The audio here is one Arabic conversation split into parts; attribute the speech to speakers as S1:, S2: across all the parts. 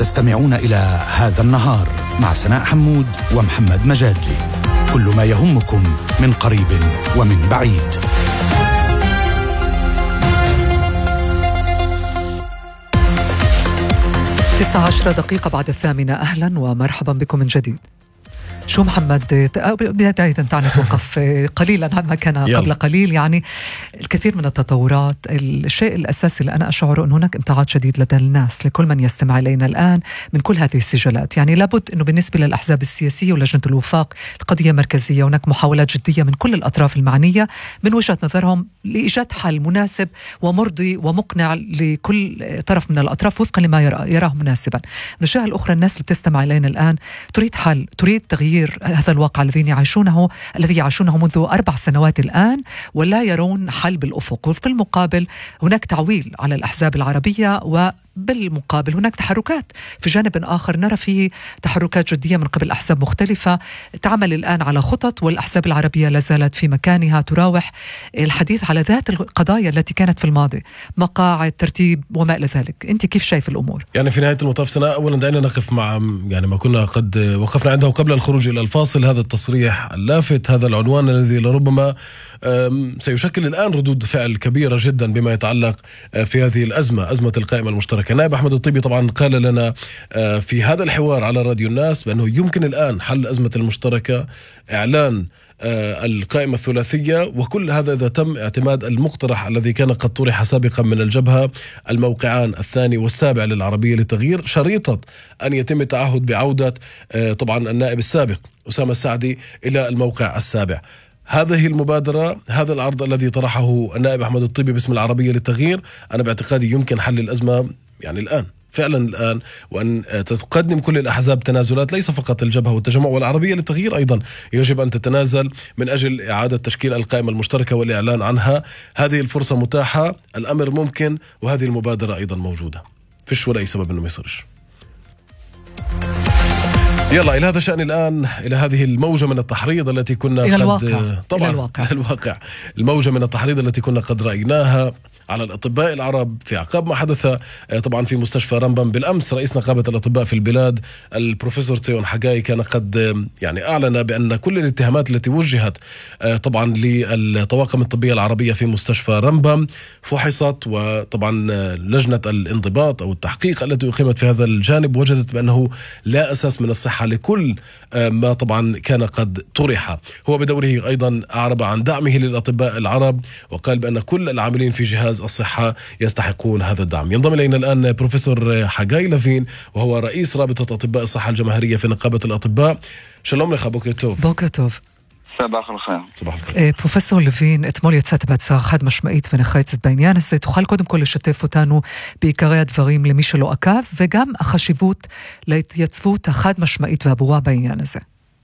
S1: تستمعون إلى هذا النهار مع سناء حمود ومحمد مجادلي. كل ما يهمكم من قريب ومن بعيد.
S2: 19 بعد 8. أهلا ومرحبا بكم من جديد. شو محمد، بداية دعنا نتوقف قليلا عما كان قبل قليل. يعني الكثير من التطورات. الشيء الأساسي اللي أنا أشعره أن هناك امتعاض شديد لدى الناس لكل من يستمع إلينا الآن من كل هذه السجلات. يعني لابد أنه بالنسبة للأحزاب السياسية ولجنة الوفاق القضية مركزية، هناك محاولات جدية من كل الأطراف المعنية من وجهة نظرهم لإيجاد حل مناسب ومرضي ومقنع لكل طرف من الأطراف وفقا لما يراه مناسبا. من الجهة الأخرى الناس اللي بتستمع إلينا الآن تريد حل، تريد تغيير هذا الواقع الذي يعيشونه منذ 4 سنوات الآن، ولا يرون حل بالأفق. وفي المقابل هناك تعويل على الأحزاب العربية، وبالمقابل هناك تحركات في جانب آخر نرى فيه تحركات جدية من قبل أحزاب مختلفة تعمل الآن على خطط، والأحزاب العربية لا زالت في مكانها تراوح الحديث على ذات القضايا التي كانت في الماضي، مقاعد، ترتيب وما إلى ذلك. أنت كيف شايف الأمور؟
S3: يعني في نهاية المطاف سناء، أولا دعنا نقف مع ما كنا قد وقفنا عنده قبل الخروج إلى الفاصل. هذا التصريح اللافت، هذا العنوان الذي لربما سيشكل الآن ردود فعل كبيرة جدا بما يتعلق في هذه الأزمة، أزمة القائمة المشتركة. نائب أحمد الطيبي طبعا قال لنا في هذا الحوار على راديو الناس بأنه يمكن الآن حل أزمة المشتركة، إعلان القائمة الثلاثية، وكل هذا إذا تم اعتماد المقترح الذي كان قد طرح سابقا من الجبهة، الموقعان الثاني والسابع للعربية للتغيير، شريطة أن يتم التعهد بعودة طبعا النائب السابق أسامة السعدي إلى الموقع السابع. هذه المبادرة، هذا العرض الذي طرحه النائب أحمد الطيبي باسم العربية للتغيير، أنا باعتقادي يمكن حل الأزمة يعني الآن، فعلا الآن، وأن تقدم كل الأحزاب تنازلات، ليس فقط الجبهة والتجمع، والعربية للتغيير أيضا يجب أن تتنازل من أجل إعادة تشكيل القائمة المشتركة والإعلان عنها. هذه الفرصة متاحة، الأمر ممكن، وهذه المبادرة أيضا موجودة، فيش ولا أي سبب أنه ما يصيرش. يلا إلى هذا الشأن الآن، إلى هذه الموجة من التحريض التي كنا
S2: إلى
S3: قد
S2: الواقع.
S3: طبعا
S2: إلى
S3: الواقع، الموجة من التحريض التي كنا قد رأيناها على الأطباء العرب في أعقاب ما حدث طبعا في مستشفى رمبم بالأمس. رئيس نقابة الأطباء في البلاد البروفيسور تسيون حجاي كان قد أعلن بأن كل الاتهامات التي وجهت طبعا للطواقم الطبية العربية في مستشفى رمبم فحصت، وطبعا لجنة الانضباط أو التحقيق التي أقيمت في هذا الجانب وجدت بأنه لا أساس من الصحة لكل ما طبعا كان قد طرح. هو بدوره أيضا أعرب عن دعمه للأطباء العرب، وقال بأن كل العاملين في جهاز الصحة يستحقون هذا الدعم. ينضم إلينا الآن بروفيسور حجاي لافين، وهو رئيس رابطة أطباء الصحة الجماهيرية في نقابة الأطباء. שלום לך, בוקר טוב.
S2: בוקר טוב.
S4: סבח לכם.
S3: סבח לכם.
S2: פרופסור לוין, אתמול יצאת בהצהרה חד משמעית ונחרצת בעניין הזה. תוכל קודם כל לשתף אותנו בעיקרי הדברים למי שלא עקב, וגם החשיבות להתייצבות החד משמעית והברורה בעניין הזה.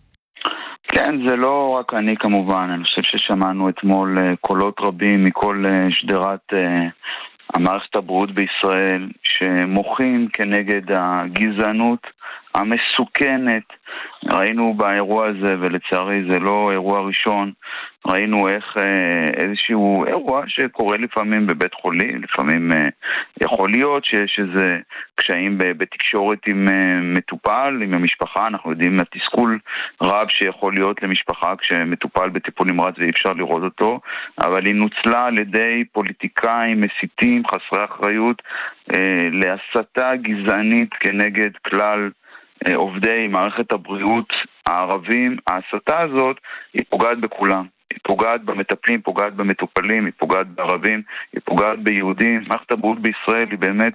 S4: כן, זה לא רק אני כמובן, אני חושב ששמענו אתמול קולות רבים מכל שדרת המערכת הבריאות בישראל שמוחים כנגד הגזענות המסוכנת. ראינו באירוע הזה, ולצערי זה לא אירוע ראשון, ראינו איך איזשהו אירוע שקורה לפעמים בבית חולים, לפעמים יכול להיות שיש איזה קשיים בתקשורת עם מטופל, עם המשפחה. אנחנו יודעים התסכול רב שיכול להיות למשפחה כשמטופל בטיפול נמרץ ואי אפשר לראות אותו, אבל היא נוצלה על ידי פוליטיקאים מסיתים חסרי אחריות להסתה גזענית כנגד כלל עובדי מערכת הבריאות הערבים. ההסתה הזאת היא פוגעת בכולם, היא פוגעת במטפלים, פוגעת במטופלים, היא פוגעת בערבים, היא פוגעת ביהודים. מערכת הבריאות בישראל היא באמת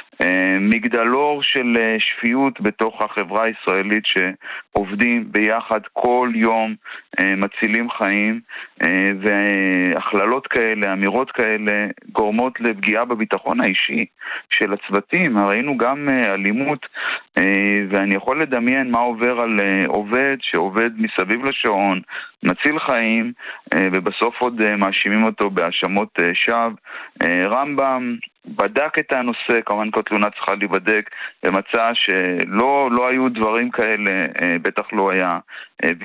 S4: מגדלור של שפיות בתוך החברה הישראלית, שעובדים ביחד כל יום, מצילים חיים, והכללות כאלה, אמירות כאלה, גורמות לפגיעה בביטחון האישי של הצוותים. ראינו גם אלימות, ואני יכול לדמיין מה עובר על עובד שעובד מסביב לשעון, מציל חיים, ובסוף עוד מאשימים אותו בהאשמות שווא. רמב"ם בדק את הנושא, כמובן כל תלונה צריכה להיבדק, ומצא שלא היו דברים כאלה, בטח לא היה